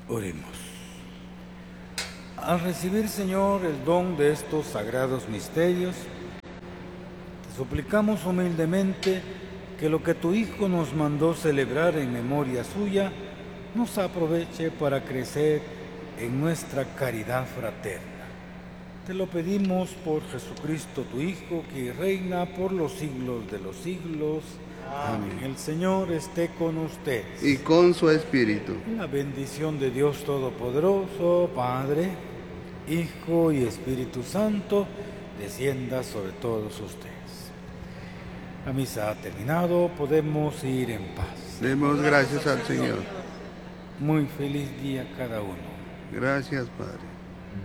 Oremos. Al recibir, Señor, el don de estos sagrados misterios, te suplicamos humildemente que lo que tu Hijo nos mandó celebrar en memoria suya nos aproveche para crecer en nuestra caridad fraterna. Te lo pedimos por Jesucristo, tu Hijo, que reina por los siglos de los siglos. Amén. El Señor esté con ustedes. Y con su espíritu. La bendición de Dios Todopoderoso, Padre, Hijo y Espíritu Santo, descienda sobre todos ustedes. La misa ha terminado, podemos ir en paz. Demos gracias al Señor. Muy feliz día a cada uno. Gracias, Padre.